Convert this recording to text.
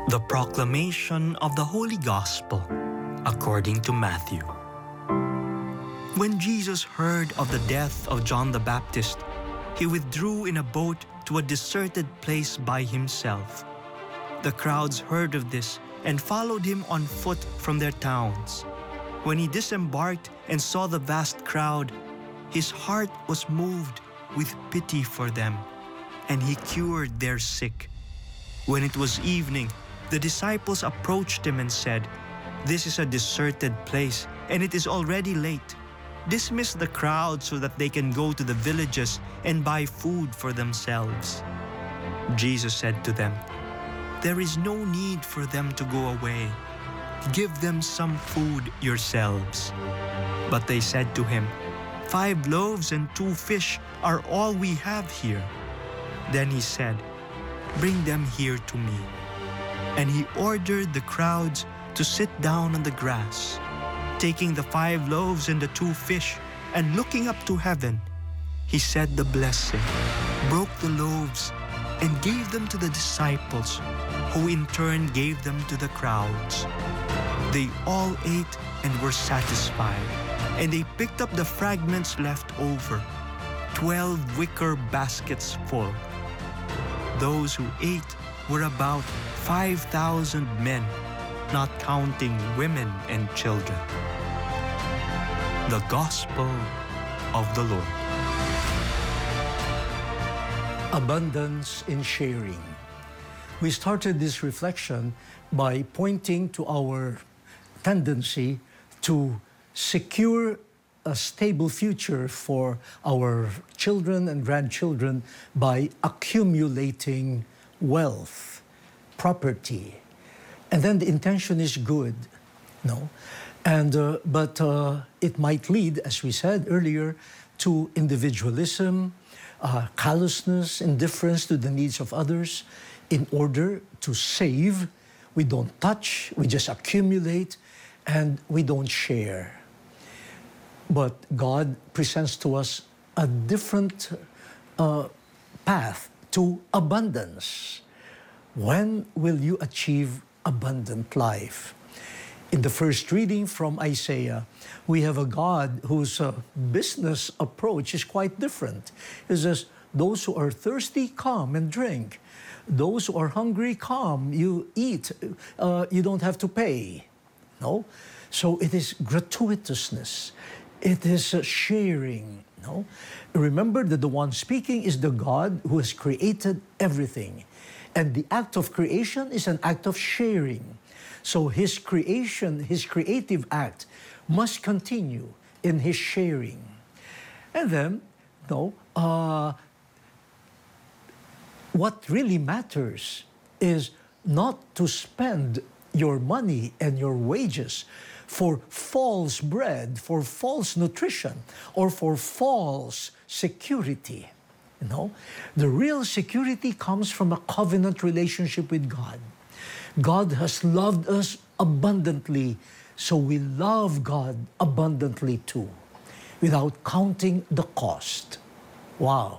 The proclamation of the Holy Gospel according to Matthew. When Jesus heard of the death of John the Baptist, he withdrew in a boat to a deserted place by himself. The crowds heard of this and followed him on foot from their towns. When he disembarked and saw the vast crowd, his heart was moved with pity for them, and he cured their sick. When it was evening, the disciples approached him and said, "This is a deserted place, and it is already late. Dismiss the crowd so that they can go to the villages and buy food for themselves." Jesus said to them, "There is no need for them to go away. Give them some food yourselves." But they said to him, "5 loaves and 2 fish are all we have here." Then he said, "Bring them here to me." And he ordered the crowds to sit down on the grass. Taking the 5 loaves and the 2 fish, and looking up to heaven, he said the blessing, broke the loaves, and gave them to the disciples, who in turn gave them to the crowds. They all ate and were satisfied, and they picked up the fragments left over, 12 wicker baskets full. Those who ate were about 5,000 men, not counting women and children. The Gospel of the Lord. Abundance in sharing. We started this reflection by pointing to our tendency to secure a stable future for our children and grandchildren by accumulating wealth, property. And then the intention is good, no? But it might lead, as we said earlier, to individualism, callousness, indifference to the needs of others. In order to save, we don't touch, we just accumulate, and we don't share. But God presents to us a different path to abundance. When will you achieve abundant life? In the first reading from Isaiah, we have a God whose business approach is quite different. It says, "Those who are thirsty, come and drink. Those who are hungry, come, you eat. You don't have to pay." No? So it is gratuitousness. It is sharing. No? Remember that the one speaking is the God who has created everything. And the act of creation is an act of sharing. So his creation, his creative act must continue in his sharing. And then, what really matters is not to spend your money and your wages for false bread, for false nutrition, or for false security. The real security comes from a covenant relationship with God. God has loved us abundantly, so we love God abundantly too, without counting the cost. Wow.